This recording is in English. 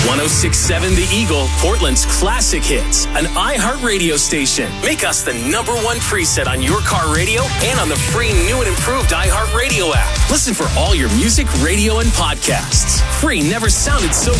1067 The Eagle, Portland's classic hits, an iHeartRadio station. Make us the number one preset on your car radio and on the free new and improved iHeartRadio app. Listen for all your music, radio, and podcasts. Free never sounded so